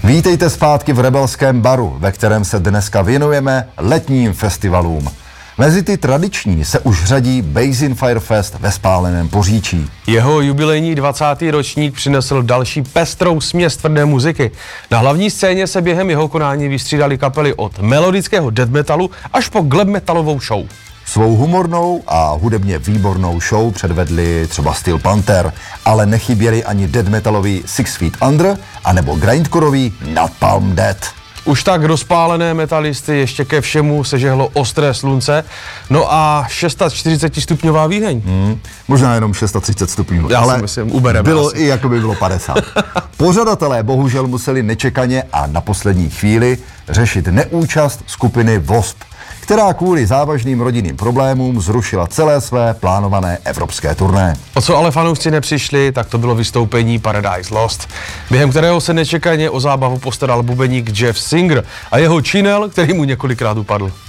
Vítejte zpátky v Rebelském baru, ve kterém se dneska věnujeme letním festivalům. Mezi ty tradiční se už řadí Basin Fire Fest ve Spáleném Poříčí. Jeho jubilejní 20. ročník přinesl další pestrou směs tvrdé muziky. Na hlavní scéně se během jeho konání vystřídaly kapely od melodického death metalu až po glam metalovou show. Svou humornou a hudebně výbornou show předvedli třeba Steel Panther, ale nechyběli ani death metalový Six Feet Under anebo grindcoreový Napalm Death. Už tak rozpálené metalisty ještě ke všemu sežehlo ostré slunce, no a 640 stupňová výheň. Možná jenom 630 stupňů, Já ale si myslím, ubereme bylo asi. i jako by bylo 50. Pořadatelé bohužel museli nečekaně a na poslední chvíli řešit neúčast skupiny Wasp, která kvůli závažným rodinným problémům zrušila celé své plánované evropské turné. O co ale fanoušci nepřišli, tak to bylo vystoupení Paradise Lost, během kterého se nečekaně o zábavu postaral bubeník Jeff Singer a jeho činel, který mu několikrát upadl.